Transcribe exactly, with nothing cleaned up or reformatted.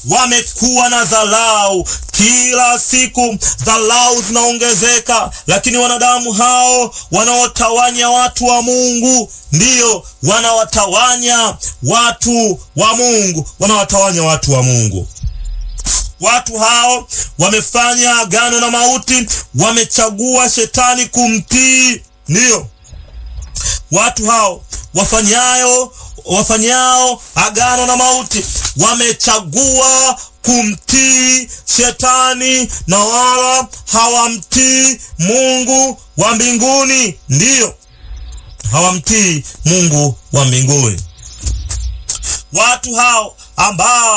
wamekuwa na dharau. Kila siku dharau zinaongezeka, lakini wanadamu hao wanaotawanya watu wa Mungu, ndiyo wanawatawanya watu wa Mungu, wanawatawanya watu wa Mungu. Watu hao wamefanya agano na mauti, wamechagua shetani kumtii. Ndiyo watu hao wafanyayo wafanyao agano na mauti wamechagua kumtii shetani, na wala hawamtii Mungu wa mbinguni. Ndiyo, hawamtii Mungu wa mbinguni. Watu hao ambao